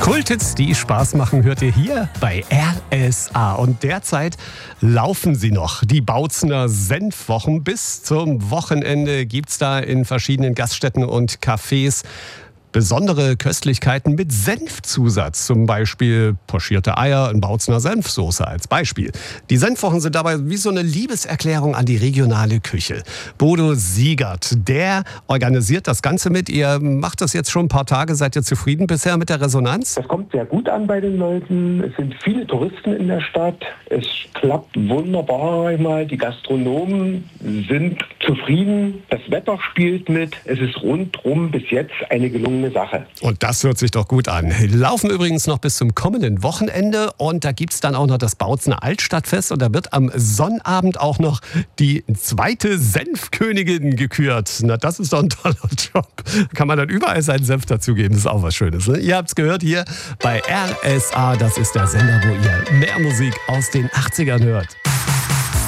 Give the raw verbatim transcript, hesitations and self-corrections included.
Kulthits, die Spaß machen, hört ihr hier bei R S A. Und derzeit laufen sie noch, die Bautzener Senfwochen. Bis zum Wochenende gibt es da in verschiedenen Gaststätten und Cafés besondere Köstlichkeiten mit Senfzusatz. Zum Beispiel pochierte Eier in Bautzener Senfsoße als Beispiel. Die Senfwochen sind dabei wie so eine Liebeserklärung an die regionale Küche. Bodo Siegert, der organisiert das Ganze mit. Ihr macht das jetzt schon ein paar Tage. Seid ihr zufrieden bisher mit der Resonanz? Das kommt sehr gut an bei den Leuten. Es sind viele Touristen in der Stadt. Es klappt wunderbar. Einmal. Die Gastronomen sind zufrieden. Das Wetter spielt mit. Es ist rundrum bis jetzt eine gelungene Sache. Und das hört sich doch gut an. Laufen übrigens noch bis zum kommenden Wochenende und da gibt es dann auch noch das Bautzener Altstadtfest und da wird am Sonnabend auch noch die zweite Senfkönigin gekürt. Na, das ist doch ein toller Job. Kann man dann überall seinen Senf dazugeben, das ist auch was Schönes. Ne? Ihr habt es gehört hier bei R S A, das ist der Sender, wo ihr mehr Musik aus den achtzigern hört.